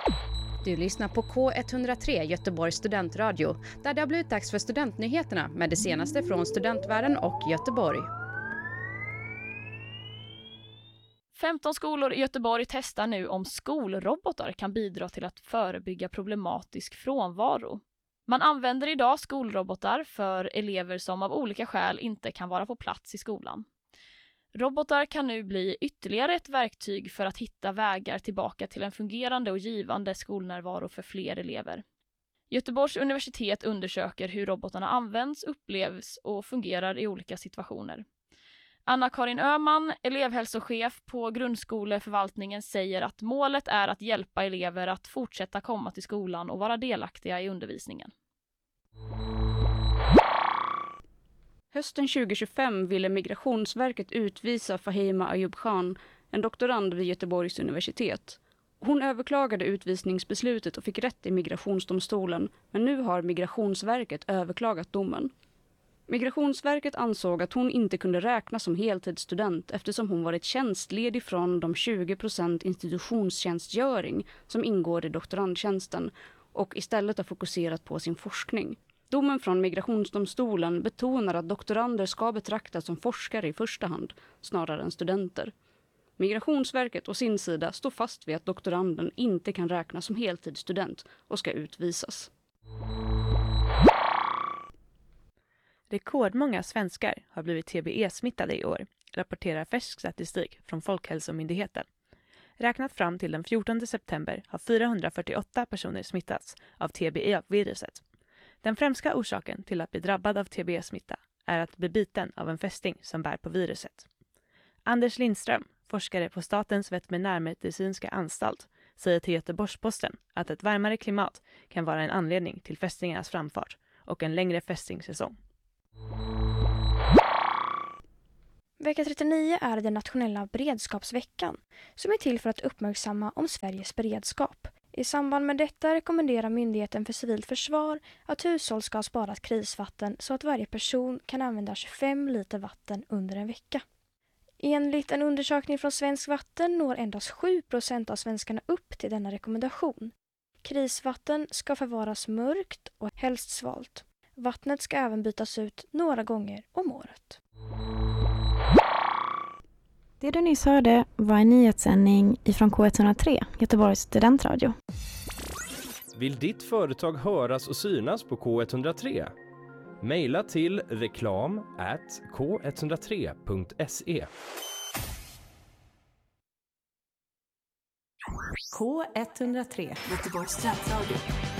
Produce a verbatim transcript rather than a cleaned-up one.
Du lyssnar på K ett noll tre Göteborgs studentradio, där det har blivit dags för studentnyheterna med det senaste från studentvärlden och Göteborg. femton skolor i Göteborg testar nu om skolrobotar kan bidra till att förebygga problematisk frånvaro. Man använder idag skolrobotar för elever som av olika skäl inte kan vara på plats i skolan. Robotar kan nu bli ytterligare ett verktyg för att hitta vägar tillbaka till en fungerande och givande skolnärvaro för fler elever. Göteborgs universitet undersöker hur robotarna används, upplevs och fungerar i olika situationer. Anna-Karin Öhman, elevhälsochef på grundskoleförvaltningen, säger att målet är att hjälpa elever att fortsätta komma till skolan och vara delaktiga i undervisningen. Hösten tjugo tjugofem ville Migrationsverket utvisa Fahima Ayub Khan, en doktorand vid Göteborgs universitet. Hon överklagade utvisningsbeslutet och fick rätt i migrationsdomstolen, men nu har Migrationsverket överklagat domen. Migrationsverket ansåg att hon inte kunde räknas som heltidsstudent eftersom hon varit tjänstledig från de tjugo procent institutionstjänstgöring som ingår i doktorandtjänsten och istället har fokuserat på sin forskning. Domen från Migrationsdomstolen betonar att doktorander ska betraktas som forskare i första hand, snarare än studenter. Migrationsverket å sin sida står fast vid att doktoranden inte kan räknas som heltidsstudent och ska utvisas. Rekordmånga svenskar har blivit T B E-smittade i år, rapporterar färsk statistik från Folkhälsomyndigheten. Räknat fram till den fjortonde september har fyrahundrafyrtioåtta personer smittats av T B E-viruset. Den främsta orsaken till att bli drabbad av T B E-smitta är att bli biten av en fästing som bär på viruset. Anders Lindström, forskare på Statens veterinärmedicinska anstalt, säger till Göteborgs-Posten att ett varmare klimat kan vara en anledning till fästingarnas framfart och en längre fästingsäsong. Vecka trettionio är den nationella beredskapsveckan som är till för att uppmärksamma om Sveriges beredskap. I samband med detta rekommenderar Myndigheten för civilt försvar att hushåll ska ha sparat krisvatten så att varje person kan använda tjugofem liter vatten under en vecka. Enligt en undersökning från Svensk Vatten når endast sju procent av svenskarna upp till denna rekommendation. Krisvatten ska förvaras mörkt och helst svalt. Vattnet ska även bytas ut några gånger om året. Det du nyss hörde var en nyhetssändning ifrån K ett noll tre, Göteborgs studentradio. Vill ditt företag höras och synas på K ett noll tre? Maila till reklam at k ett noll tre punkt se. K ett noll tre, Göteborgs studentradio.